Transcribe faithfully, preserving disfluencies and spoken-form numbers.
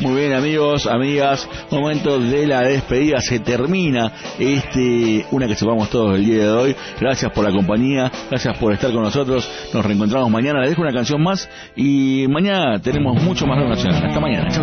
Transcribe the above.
Muy bien, amigos, amigas, momento de la despedida, se termina este Una que sepamos todos el día de hoy. Gracias por la compañía, gracias por estar con nosotros, nos reencontramos mañana, les dejo una canción más y mañana tenemos mucho más de Nacional. Hasta mañana, chao.